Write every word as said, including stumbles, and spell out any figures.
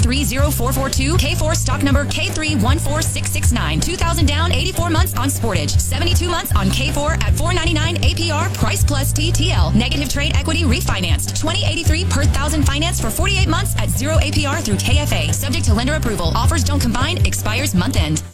three zero four four two. K four stock number K three one four six six nine. two thousand down, eighty-four months on Sportage. seventy-two months on K four at four ninety-nine A P R, price plus T T L. Negative trade equity refinanced. twenty eighty-three per thousand finance for forty-eight months at zero A P R through K F A. Subject to lender approval. Offers don't combine. Expires month end.